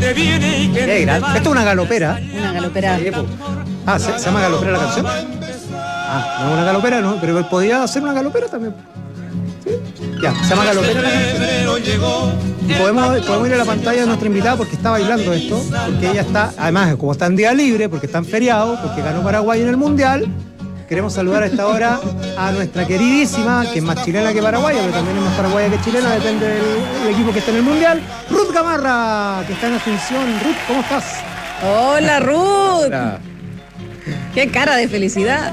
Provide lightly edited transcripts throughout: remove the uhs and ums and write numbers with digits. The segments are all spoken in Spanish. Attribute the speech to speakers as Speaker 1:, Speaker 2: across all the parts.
Speaker 1: Esto es una galopera.
Speaker 2: Una galopera.
Speaker 1: Sí, ¿se llama galopera la canción? No es una galopera, no, pero podría ser una galopera también. ¿Sí? Ya, se llama galopera la canción. Y podemos ir a la pantalla de nuestra invitada porque está bailando esto, porque ella está, además, como está en día libre, porque está en feriado, porque ganó Paraguay en el Mundial. Queremos saludar a esta hora a nuestra queridísima, que es más chilena que paraguaya, pero también es más paraguaya que chilena, depende del equipo que esté en el Mundial, Ruth Gamarra, que está en Asunción. Ruth, ¿cómo estás?
Speaker 2: Hola, Ruth.
Speaker 1: Hola.
Speaker 2: Qué cara de felicidad.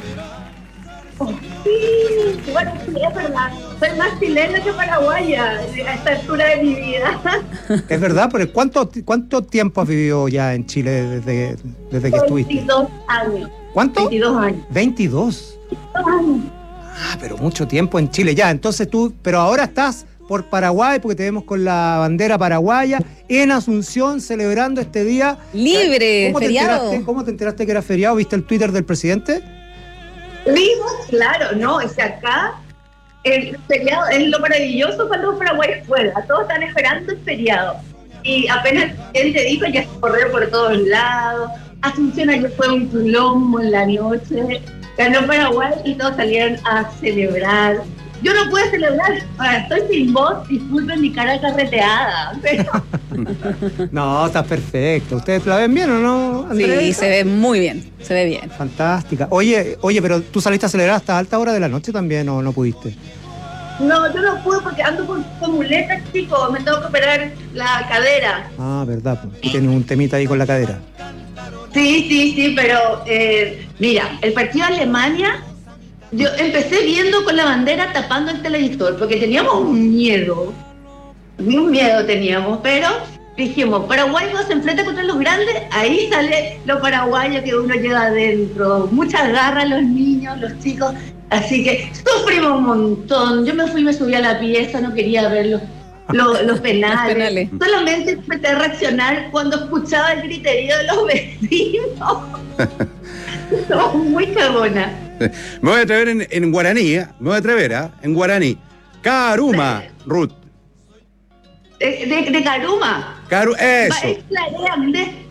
Speaker 3: Sí, bueno, sí, es verdad. Soy más chilena que paraguaya a esta altura de mi vida.
Speaker 1: Es verdad, pero ¿cuánto tiempo has vivido ya en Chile desde que estuviste?
Speaker 3: 22 años.
Speaker 1: ¿Cuánto?
Speaker 3: 22 años.
Speaker 1: 22.
Speaker 3: 22 años.
Speaker 1: Pero mucho tiempo en Chile ya. Entonces pero ahora estás por Paraguay, porque te vemos con la bandera paraguaya, en Asunción, celebrando este día.
Speaker 2: Libre, feriado.
Speaker 1: ¿Cómo te enteraste que era feriado? ¿Viste el Twitter del presidente?
Speaker 3: Vimos, claro, ¿no? Es que acá el feriado es lo maravilloso cuando los paraguayos fuera. Todos están esperando el feriado. Y apenas él te dijo, ya se corrió por todos lados. Asunción ayer fue un quilombo en la noche. Ganó Paraguay y todos salieron a celebrar. Yo no pude celebrar, estoy sin voz, disculpen mi cara carreteada, pero...
Speaker 1: No, está perfecto. ¿Ustedes la ven bien o no, Andrea?
Speaker 2: Sí, se ve muy bien, se ve bien.
Speaker 1: Fantástica. Oye, pero tú saliste a celebrar hasta alta hora de la noche también, ¿o no pudiste?
Speaker 3: No, yo no pude porque ando con muletas, chicos, me tengo que operar la cadera.
Speaker 1: Ah, verdad, pues. Y tienes un temita ahí con la cadera.
Speaker 3: Sí, pero mira, el partido de Alemania, yo empecé viendo con la bandera tapando el televisor, porque teníamos un miedo teníamos, pero dijimos, Paraguay no se enfrenta contra los grandes, ahí sale lo paraguayo que uno lleva adentro, mucha garra los niños, los chicos, así que sufrimos un montón. Yo me subí a la pieza, no quería ver los penales. Solamente empecé a reaccionar cuando escuchaba el griterío de los vecinos. Somos muy cagonas.
Speaker 4: Me voy a atrever en guaraní, en guaraní. Caruma, Ruth.
Speaker 3: De Caruma.
Speaker 4: Eso.
Speaker 3: Esclarean,